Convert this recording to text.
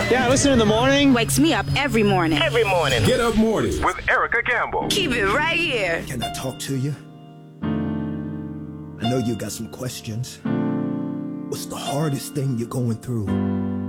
Yeah, I listen in the morning. Wakes me up every morning. Every morning. Get up mornings with Erica Campbell. Keep it right here. Can I talk to you? I know you got some questions. What's the hardest thing you're going through?